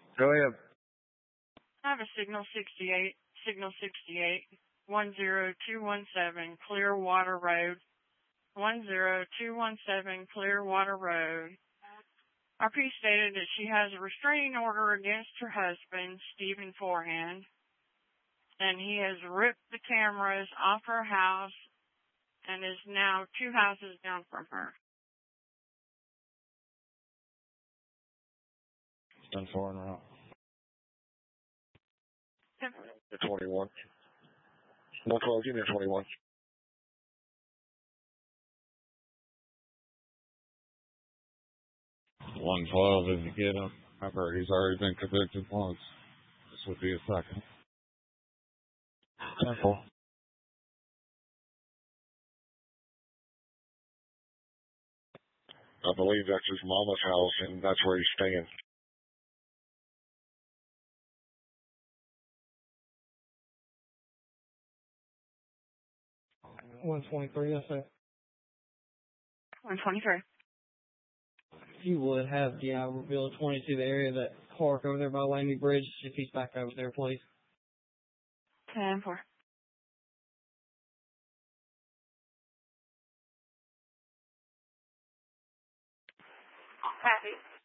Go ahead. I have a signal 68, 10217 Clearwater Road, 10217 Clearwater Road. RP stated that she has a restraining order against her husband, Stephen Forehand, and he has ripped the cameras off her house and is now 2 houses down from her. 10-4 en route. 21. 112, give me a 21. 112, if you get him. Remember, he's already been convicted once. This would be a second. 10-4. I believe that's his mama's house, and that's where he's staying. $123, that's it. 123. If you would have the reveal 22, the area of that park over there by Lamy Bridge, if he's back over there, please. 10-4. Happy.